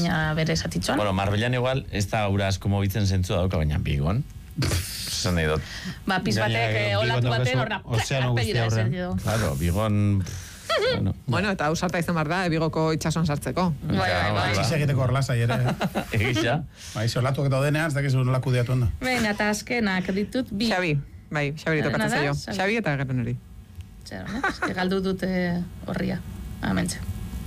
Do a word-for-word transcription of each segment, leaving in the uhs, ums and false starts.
baina bere zatitxoan. Bueno, Marbellan igual, ez da aura asko mobitzen zentzua dauka, baina Bigon. Zan nahi dut. Ba, pis batek olatu baten horra. Ozeano guztia horren. Claro, Bigon... Bueno. bueno, eta ausarta izan behar da, Bigoko itxason sartzeko. Bai, bai, bai. Txise egiteko horlazai ere. Egisa. Bai, solatuak eta denean, ez dakizu nola kudeatu onda. Baina, eta azkenak ditut bi. Xabi, bai, Xabi tokatzen zaio. Xabi eta gero nori. Zer, ne? Ez que galdu dute horria. Amentxe.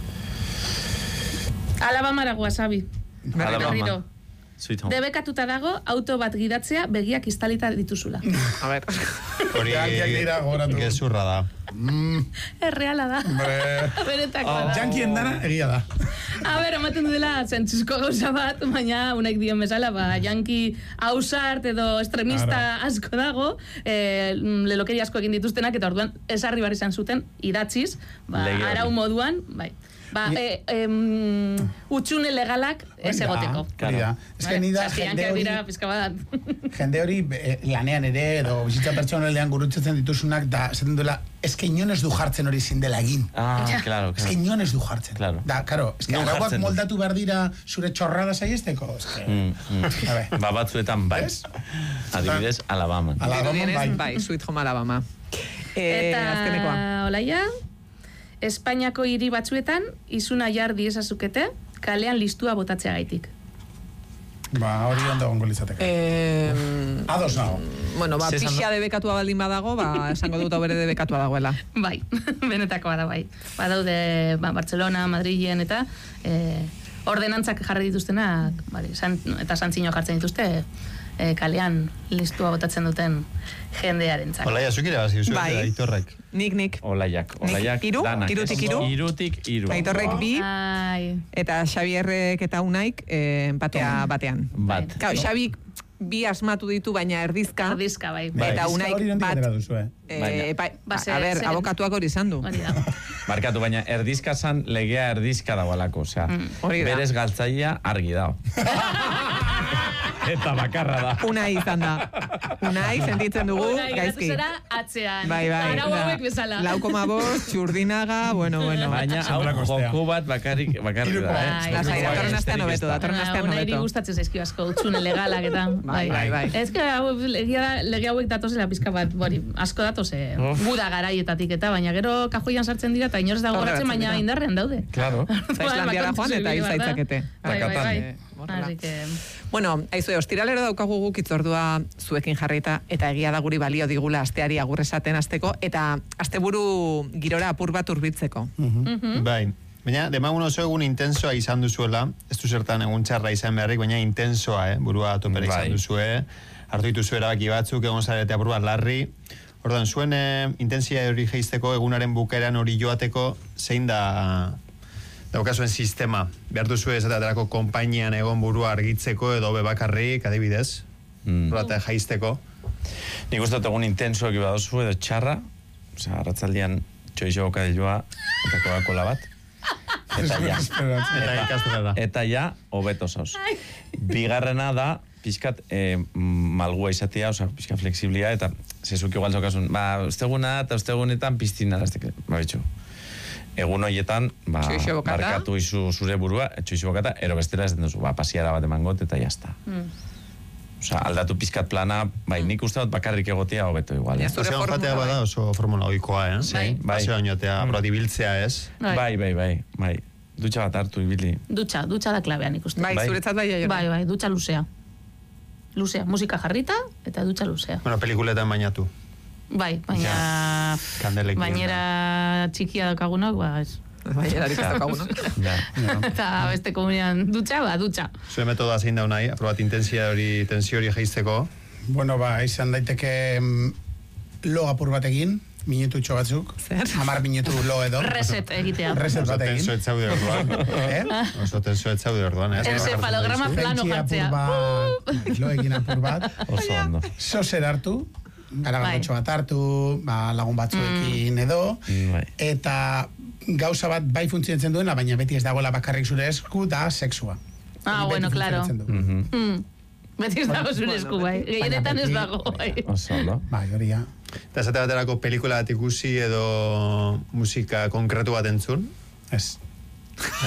Alabamara goa, Xabi. Alabama. Debekatuta dago, auto bat gidatzea begiak istalita dituzula. A ver. Hori gezurra da. Erreala da. Beretakoa da. Jankien dana egia da. A ber, ematen dela zentzuzko gauza bat, baina unaik dion bezala, ba, janki hausart edo extremista asko dago, eh, lelokeri asko egin dituztenak, eta orduan esarri barri izan zuten, idatziz, ba, arau moduan, bai. Ba, e, em, utxune legalak ez egoteko. Ez que nida jende hori... Jende hori lanean ere, edo bizitza pertsonalean gurutzetzen dituzunak, da, zaten duela, ez que inon ez du jartzen hori zin dela egin. Ah, claro, claro. Ez que inon ez du jartzen. Claro. Da, karo, ez que arauak moldatu behar dira zure txorrada saiesteko. Ez que... Mm, mm. Ba, batzuetan, bai. Adibidez, Alabama. Alabama, bai. Bai, Sweet Home Alabama. Eta, olaia... Espainiako hiri batzuetan, izuna jardi esazukete, kalean listua botatzea gaitik. Ba, hori ondo gongo litzateke. Eh, Ados nago. Bueno, ba, pixia debekatua baldin badago, ba, esango dut bere debekatua dagoela. Bai, benetakoa da, bai. Ba, daude, ba, Barcelona, Madrilen, eta eh, ordenantzak jarri dituztenak, bale, san, eta santzino jartzen dituzte, eh, kalean listua botatzen duten jendearentzak. Olaia, zukire bazi, zukire bai. Aitorrek. Nik, nik. Olaiak, olaiak iru? danak. Irutik iru? Irutik iru. Aitorrek bi, Ai. eta Xabierrek eta Unaik eh, batea batean. Bat. Kau, Xabi bi asmatu ditu, baina erdizka. Erdizka, bai. Eta Unaik bat... Eh, ba, a ber, abokatuak hori izan du. Hori da. Markatu, baina erdizka zan legea erdizka dagoelako, osea. Mm. Berez galtzaia argi dao. Eta bakarra da. Unai izan da. Unai sentitzen dugu, Unai, gaizki. Unai, zera atzean. Bai, bai. Arau hauek bezala. Lau koma bost, txurdinaga, bueno, bueno. Baina, hau joku bat bakarrik, bakarrik da, eh? Lasai, datorren astean hobeto, datorren astean hobeto. Unairi gustatzen zaizkio asko, utxune legalak eta. Bai, bai, bai. Ez que lege hauek datozela pizka bat, bori, asko datoze, guda garaietatik eta, baina gero kajoian sartzen dira, eta inorez dago goratzen, baina indarrean daude. Claro. Zaislandiara joan eta hil zaitzakete. Bai, bai, bai. Así que... Bueno, aizu, ostiralero daukagu guk itzordua zuekin jarrita, eta egia da guri balio digula asteari agur esaten hasteko, eta asteburu girora apur bat urbitzeko. Bai. Baina, demagun oso egun intensoa izan duzuela, ez du zertan egun txarra izan beharrik, baina intensoa, eh? Burua topera izan duzue, hartu dituzu erabaki batzuk, egon zarete apur bat larri. Ordan, zuen eh, intensia hori geizteko, egunaren bukaeran hori joateko, zein da... daukazuen sistema, behar duzu ez aterako konpainian egon burua argitzeko edo bebakarrik, adibidez, mm. Horata jaizteko. Nik uste egun intenso eki badozu edo txarra, osea, arratzaldian txoixo bokadilloa eta Coca-Cola bat, eta ja, eta, eta ja, hobeto zauz. Bigarrena da, pixkat eh, malgua izatea, osea, pixkat flexiblia, eta zezuk igual zokasun, ba, osteguna eta ostegunetan piztina, ba, bitxu. Egun horietan, ba, markatu izu zure burua, txoixo bokata, ero bestela ez den duzu, ba, pasiara bat emangot eta jazta. Mm. Osa, aldatu pizkat plana, bai, nik uste dut bakarrik egotea hobeto igual. Eh? Osean jatea bada oso formula oikoa, eh? Bai. Bai. Osean jotea, mm. Protibiltzea ez? Bai, bai, bai, bai. Dutxa bat hartu ibili. Dutxa, dutxa da klabean ikusten. Bai, bai, zuretzat bai, bai, bai, dutxa luzea. Luzea, musika jarrita eta dutxa luzea. Bueno, pelikuletan bainatu. Bai, baina... Ja, bainera txikia daukagunok, ba, ez. Bainera daukagunok. Eta beste komunian dutxa, ba, dutxa. Zue metoda zein da unai, aprobat intensia hori, tensio hori jaizteko? Bueno, ba, izan daiteke lo apur bat egin, minutu txo batzuk. Zer? Hamar minutu lo edo. Reset egitea. Reset bat egin. Oso tenso etzaude orduan. Eh? Oso tenso etzaude orduan. Encefalograma plano jartzea. Lo egin apur bat. Oso ondo. Sozer hartu. Garagarrotxo bat hartu, ba, lagun batzuekin mm. edo, mm. eta gauza bat bai funtzionatzen duena, baina beti ez dagoela bakarrik zure esku, da sexua. Ah, beti bueno, claro. Mm-hmm. Mm. Beti ez dago zure esku, bai. Gehienetan ez dago, bai. Oso ondo. Bai, hori ja. Eta esate baterako pelikula bat ikusi edo musika konkretu bat entzun? Ez.